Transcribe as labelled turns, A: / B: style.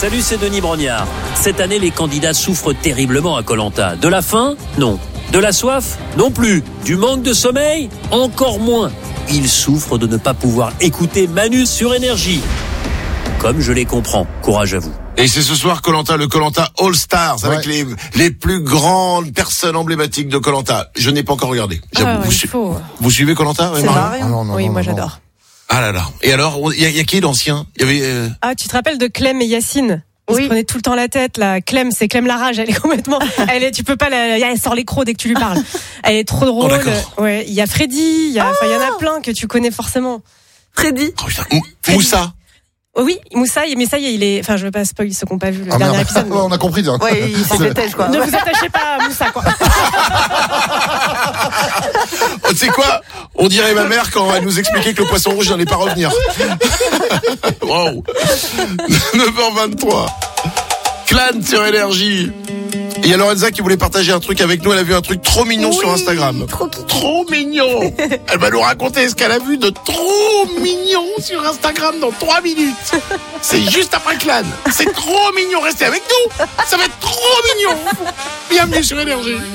A: Salut, c'est Denis Brognard. Cette année, les candidats souffrent terriblement à Koh-Lanta. De la faim ? Non. De la soif ? Non plus. Du manque de sommeil ? Encore moins. Ils souffrent de ne pas pouvoir écouter Manu sur Énergie. Comme je les comprends. Courage à vous.
B: Et c'est ce soir Koh-Lanta, le Koh-Lanta All Stars, avec les plus grandes personnes emblématiques de Koh-Lanta. Je n'ai pas encore regardé. Vous suivez Koh-Lanta?
C: C'est marrant.
D: Non,
C: Oui,
D: non,
C: moi
D: non.
C: j'adore.
B: Ah là là. Et alors, il y a qui d'anciens? Il y avait.
C: Ah, tu te rappelles de Clem et Yacine? Ils se prenaient tout le temps la tête, là. Clem, c'est Clem la rage. Elle est complètement, tu peux pas elle sort les crocs dès que tu lui parles. Elle est trop drôle. Ouais. Il y a Freddy, il y en a plein que tu connais forcément.
D: Freddy.
B: Oh putain, Moussa.
C: Oh oui, Moussa, mais ça y est, il est, enfin, je veux pas spoiler ceux qui n'ont pas vu le dernier
D: merde.
C: épisode. Mais...
D: On a compris. Hein.
E: Ouais, il se dépêche, quoi.
C: Ne vous attachez pas à Moussa, quoi.
B: Tu sais quoi? On dirait ma mère quand elle nous expliquait que le poisson rouge n'allait pas revenir. Wow. 9h23. Clan sur Énergie. Il y a Lorenza qui voulait partager un truc avec nous. Elle a vu un truc trop mignon sur Instagram. Trop mignon. Elle va nous raconter ce qu'elle a vu de trop mignon sur Instagram dans 3 minutes. C'est juste après Clan. C'est trop mignon. Restez avec nous. Ça va être trop mignon. Bienvenue sur Énergie.